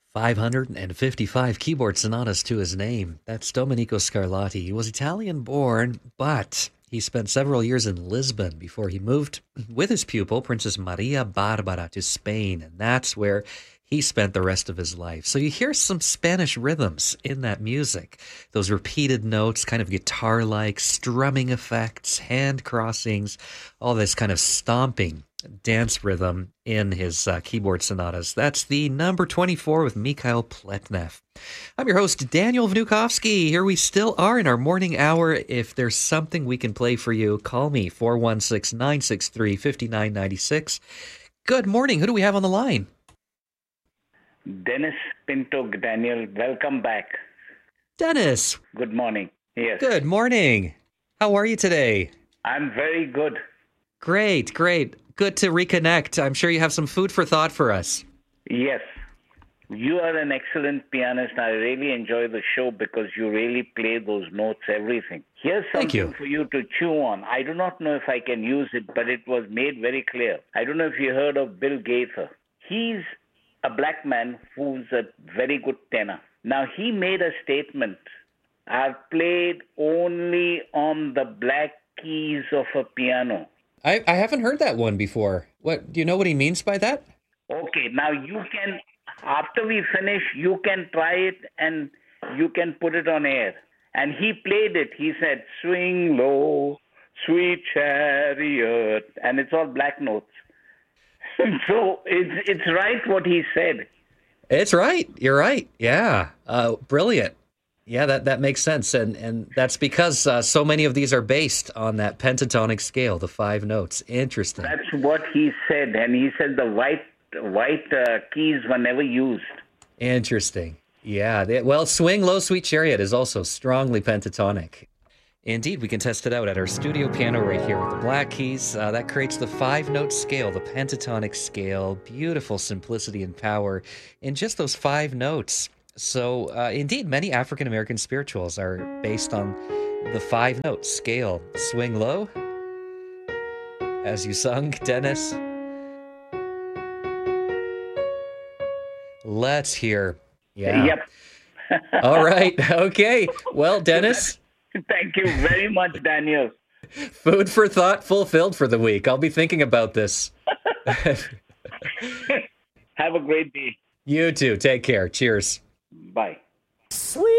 555 keyboard sonatas to his name. That's Domenico Scarlatti. He was Italian born, but he spent several years in Lisbon before he moved with his pupil, Princess Maria Barbara, to Spain. And that's where he spent the rest of his life. So you hear some Spanish rhythms in that music. Those repeated notes, kind of guitar-like, strumming effects, hand crossings, all this kind of stomping dance rhythm in his keyboard sonatas. That's the number 24 with Mikhail Pletnev. I'm your host, Daniel Vnukovsky. Here we still are in our morning hour. If there's something we can play for you, call me, 416-963-5996. Good morning. Who do we have on the line? Dennis Pinto, Daniel. Welcome back. Dennis. Good morning. Yes. Good morning. How are you today? I'm very good. Great. Good to reconnect. I'm sure you have some food for thought for us. Yes. You are an excellent pianist. I really enjoy the show because you really play those notes, everything. Here's something for you to chew on. I do not know if I can use it, but it was made very clear. I don't know if you heard of Bill Gaither. He's a black man who's a very good tenor. Now, he made a statement. I've played only on the black keys of a piano. I haven't heard that one before. What do you know what he means by that? Okay, now you can, after we finish, you can try it and you can put it on air. And he played it. He said, swing low, sweet chariot. And it's all black notes. So it's right what he said. It's right. You're right. Yeah. Brilliant. Yeah, that makes sense. And that's because so many of these are based on that pentatonic scale, the 5 notes. Interesting. That's what he said. And he said the white keys were never used. Interesting. Yeah. Swing Low Sweet Chariot is also strongly pentatonic. Indeed, we can test it out at our studio piano right here with the black keys. That creates the 5-note scale, the pentatonic scale. Beautiful simplicity and power in just those 5 notes. So, indeed, many African-American spirituals are based on the 5-note scale. Swing low, as you sung, Dennis. Let's hear. Yeah. Yep. All right. Okay. Well, Dennis. Thank you very much, Daniel. Food for thought fulfilled for the week. I'll be thinking about this. Have a great day. You too. Take care. Cheers. Bye. Sweet.